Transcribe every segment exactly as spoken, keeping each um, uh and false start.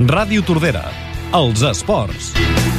Ràdio Tordera, els esports.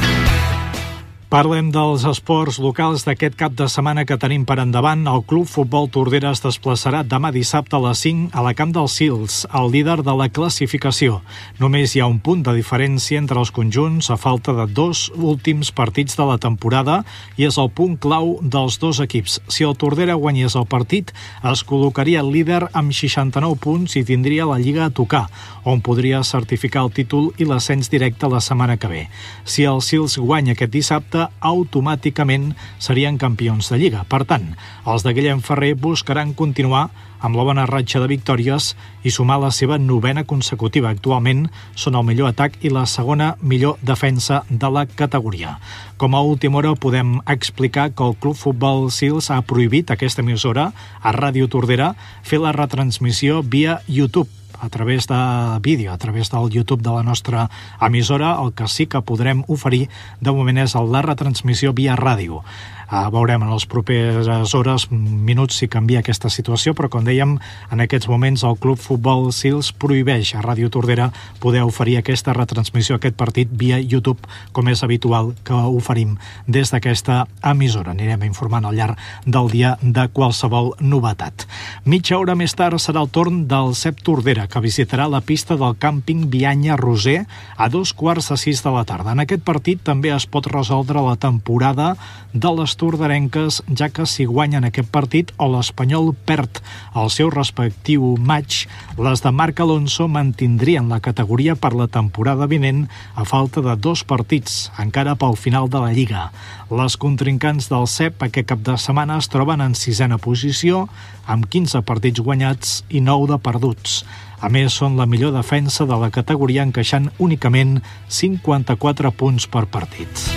Parlem dels esports locals d'aquest cap de setmana que tenim per endavant. El Club Futbol Tordera es desplaçarà demà dissabte a les cinc a la Camp dels Sils, el líder de la classificació. Només hi ha un punt de diferència entre els conjunts a falta de dos últims partits de la temporada i és el punt clau dels dos equips. Si el Tordera guanyés el partit, es col·locaria el líder amb seixanta-nou punts i tindria la Lliga a tocar, on podria certificar el títol i l'ascens directe la setmana que ve. Si el Sils guanya aquest dissabte, automàticament serien campions de Lliga. Per tant, els de Guillem Ferrer buscaran continuar amb la bona ratxa de victòries i sumar la seva novena consecutiva. Actualment són el millor atac i la segona millor defensa de la categoria. Com a última hora podem explicar que el Club Futbol Sils ha prohibit a aquesta emissora, a Ràdio Tordera, fer la retransmissió via YouTube, a través de vídeo, a través del YouTube de la nostra emissora. El que sí que podrem oferir de moment és la retransmissió via ràdio. Uh, veurem en les properes hores, minuts, si canvia aquesta situació, però com dèiem, en aquests moments el Club Futbol Sils prohibeix a Ràdio Tordera poder oferir aquesta retransmissió, aquest partit, via YouTube, com és habitual que oferim des d'aquesta emissora. Anirem informant al llarg del dia de qualsevol novetat. Mitja hora més tard serà el torn del C E P Tordera, que visitarà la pista del càmping Bianya Roser a dos quarts de sis de la tarda. En aquest partit també es pot resoldre la temporada de les torderenques, ja que si guanyen aquest partit o l'Espanyol perd el seu respectiu match, les de Marc Alonso mantindrien la categoria per la temporada vinent a falta de dos partits, encara pel final de la Lliga. Les contrincants del C E P aquest cap de setmana es troben en sisena posició, amb quinze partits guanyats i nou de perduts. A més, són la millor defensa de la categoria, encaixant únicament cinquanta-quatre punts per partit.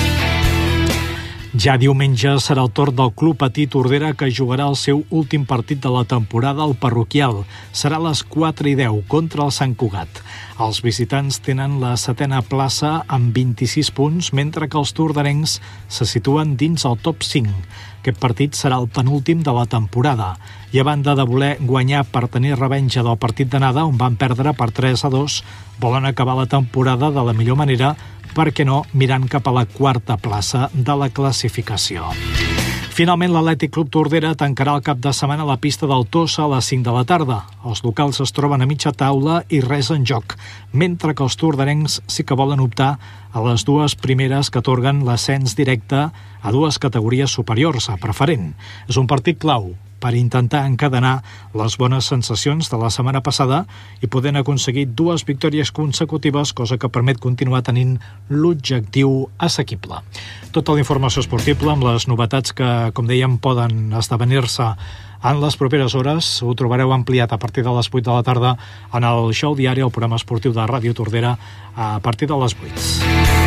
Ja diumenge serà el torn del Club Patí Tordera, que jugarà el seu últim partit de la temporada al Parroquial. Serà a les quatre i deu contra el Sant Cugat. Els visitants tenen la setena plaça amb vint-i-sis punts, mentre que els torderencs se situen dins el top cinc. Aquest partit serà el penúltim de la temporada. I a banda de voler guanyar per tenir revenja del partit d'anada, on van perdre per tres a dos, volen acabar la temporada de la millor manera, per què no, mirant cap a la quarta plaça de la classificació. Finalment, l'Atlètic Club Tordera tancarà el cap de setmana a la pista del Tossa a les cinc de la tarda. Els locals es troben a mitja taula i res en joc, mentre que els torderencs sí que volen optar a les dues primeres que atorguen l'ascens directe a dues categories superiors, a preferent. És un partit clau per intentar encadenar les bones sensacions de la setmana passada i poder aconseguir dues victòries consecutives, cosa que permet continuar tenint l'objectiu assequible. Tota la informació esportiva amb les novetats que, com dèiem, poden esdevenir-se en les properes hores, ho trobareu ampliat a partir de les vuit de la tarda en el Show Diari, el programa esportiu de Ràdio Tordera, a partir de les vuit.